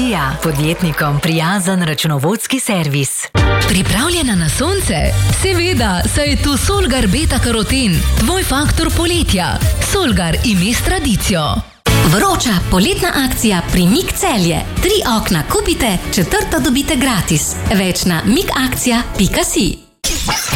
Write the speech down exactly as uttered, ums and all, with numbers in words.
Energija, podjetnikom prijazen računovodski servis. Pripravljena na sonce? Seveda, saj je tu Solgar Beta Karoten, tvoj faktor poletja. Solgar ime s tradicijo. Vroča poletna akcija pri Mik Celje. Tri okna kupite, četrto dobite gratis. Več na mikakcija pika si.